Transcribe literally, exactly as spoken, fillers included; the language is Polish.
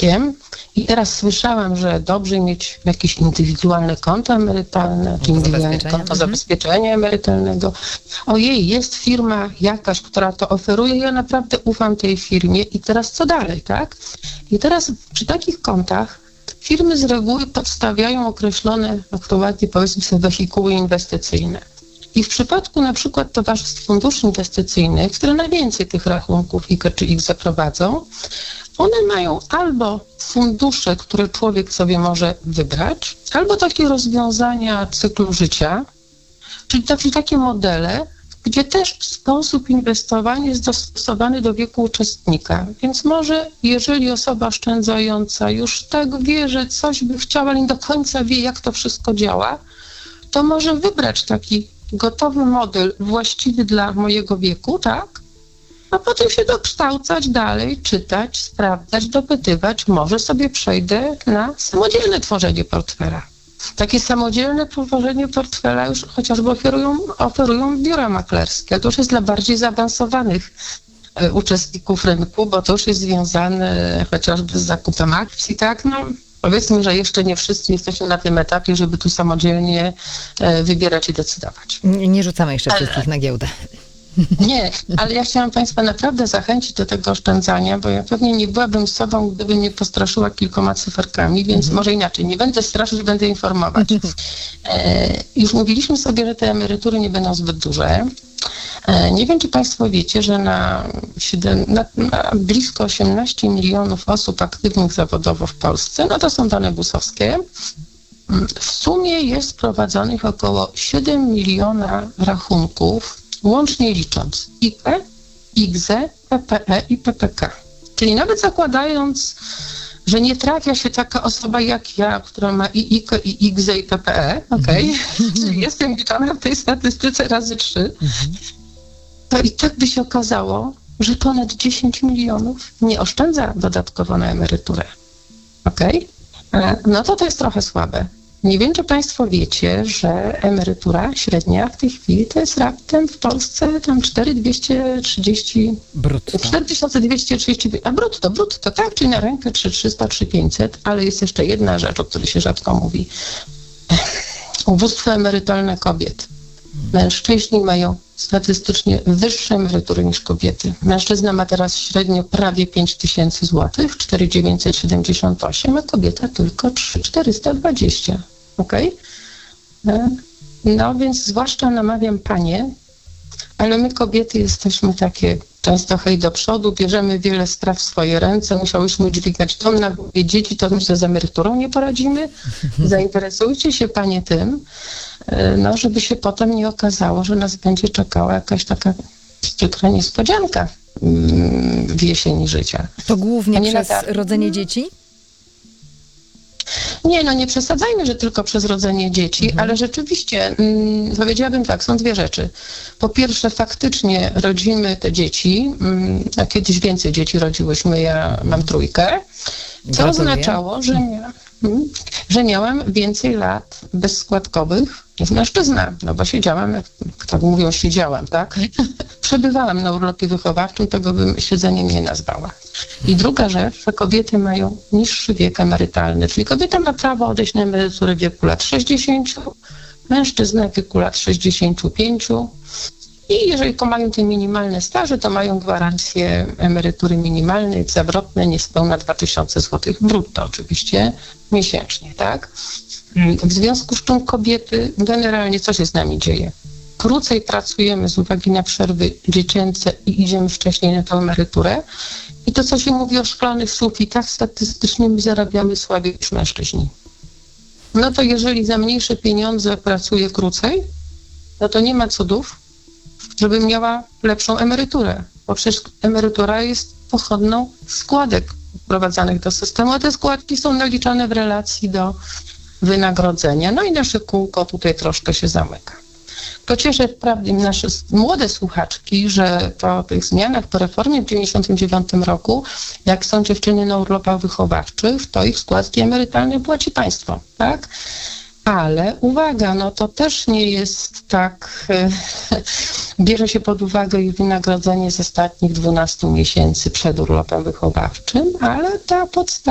dzieckiem i teraz słyszałam, że dobrze mieć jakieś indywidualne konto emerytalne, czy indywidualne konto mhm. zabezpieczenia emerytalnego. Ojej, jest firma jakaś, która to oferuje, ja naprawdę ufam tej firmie i teraz co dalej, tak? I teraz przy takich kontach firmy z reguły podstawiają określone, aktualnie powiedzmy sobie, wehikuły inwestycyjne. I w przypadku na przykład towarzystw funduszy inwestycyjnych, które najwięcej tych rachunków I K E czy I K Z E prowadzą, one mają albo fundusze, które człowiek sobie może wybrać, albo takie rozwiązania cyklu życia, czyli takie, takie modele, gdzie też sposób inwestowania jest dostosowany do wieku uczestnika. Więc może, jeżeli osoba oszczędzająca już tak wie, że coś by chciała, ale nie do końca wie, jak to wszystko działa, to może wybrać taki gotowy model właściwy dla mojego wieku, tak? A potem się dokształcać dalej, czytać, sprawdzać, dopytywać. Może sobie przejdę na samodzielne tworzenie portfela. Takie samodzielne tworzenie portfela już chociażby oferują, oferują biura maklerskie, ale to już jest dla bardziej zaawansowanych e, uczestników rynku, bo to już jest związane chociażby z zakupem akcji, tak? No, powiedzmy, że jeszcze nie wszyscy jesteśmy na tym etapie, żeby tu samodzielnie e, wybierać i decydować. Nie, nie rzucamy jeszcze ale... wszystkich na giełdę. Nie, ale ja chciałam Państwa naprawdę zachęcić do tego oszczędzania, bo ja pewnie nie byłabym sobą, gdybym nie postraszyła kilkoma cyferkami, więc mm-hmm. może inaczej, nie będę straszyć, będę informować. E, już mówiliśmy sobie, że te emerytury nie będą zbyt duże. E, nie wiem, czy Państwo wiecie, że na, siedem, na, na blisko osiemnaście milionów osób aktywnych zawodowo w Polsce, no to są dane busowskie, w sumie jest prowadzonych około siedem miliona rachunków, łącznie licząc I K E, I K Z E, P P E i P P K. Czyli nawet zakładając, że nie trafia się taka osoba jak ja, która ma i I K E, i I K Z E, i P P E, okej, okay? Czyli jestem liczona w tej statystyce razy trzy, to i tak by się okazało, że ponad dziesięć milionów nie oszczędza dodatkowo na emeryturę. Okej? Okay? No to to jest trochę słabe. Nie wiem, czy Państwo wiecie, że emerytura średnia w tej chwili to jest raptem w Polsce tam cztery tysiące dwieście trzydzieści... Brutto. cztery tysiące dwieście trzydzieści... A brutto, brutto, tak, czyli na rękę trzy tysiące trzysta, trzy tysiące pięćset, ale jest jeszcze jedna rzecz, o której się rzadko mówi. Ubóstwo emerytalne kobiet. Mężczyźni mają statystycznie wyższe emerytury niż kobiety. Mężczyzna ma teraz średnio prawie pięć tysięcy złotych, cztery tysiące dziewięćset siedemdziesiąt osiem, a kobieta tylko trzy tysiące czterysta dwadzieścia. Okej? Okay? No więc zwłaszcza namawiam panie, ale my kobiety jesteśmy takie często hej do przodu, bierzemy wiele spraw w swoje ręce, musiałyśmy dźwigać dom na głowie dzieci, to myślę, z emeryturą nie poradzimy. Zainteresujcie się panie tym, no żeby się potem nie okazało, że nas będzie czekała jakaś taka przykra niespodzianka w jesieni życia. To głównie przez nadal... rodzenie dzieci? Nie, no nie przesadzajmy, że tylko przez rodzenie dzieci, mhm. ale rzeczywiście mm, powiedziałabym tak, są dwie rzeczy. Po pierwsze, faktycznie rodzimy te dzieci, mm, a kiedyś więcej dzieci rodziłyśmy, ja mam trójkę, co oznaczało, że, mia, mm, że miałam więcej lat bezskładkowych niż mężczyzna, no bo siedziałam, jak tak mówią, siedziałam, tak? Przebywałam na urlopie wychowawczym, tego bym siedzeniem nie nazwała. I druga rzecz, że kobiety mają niższy wiek emerytalny, czyli kobieta ma prawo odejść na emeryturę w wieku lat sześćdziesięciu, mężczyzna w wieku lat sześćdziesięciu pięciu i jeżeli mają te minimalne staże, to mają gwarancję emerytury minimalnej, zawrotne niespełna dwa tysiące złotych brutto oczywiście miesięcznie, tak? W związku z czym kobiety, generalnie co się z nami dzieje? Krócej pracujemy z uwagi na przerwy dziecięce i idziemy wcześniej na tę emeryturę. I to, co się mówi o szklanych sufitach, statystycznie my zarabiamy słabiej niż mężczyźni. No to jeżeli za mniejsze pieniądze pracuję krócej, no to nie ma cudów, żebym miała lepszą emeryturę. Bo przecież emerytura jest pochodną składek wprowadzanych do systemu, a te składki są naliczane w relacji do wynagrodzenia. No i nasze kółko tutaj troszkę się zamyka. To cieszę wprawdzie nasze młode słuchaczki, że po tych zmianach, po reformie w dziewięćdziesiątym dziewiątym roku, jak są dziewczyny na urlopach wychowawczych, to ich składki emerytalne płaci państwo, tak? Ale uwaga, no to też nie jest tak, bierze się pod uwagę ich wynagrodzenie z ostatnich dwunastu miesięcy przed urlopem wychowawczym, ale ta podstawa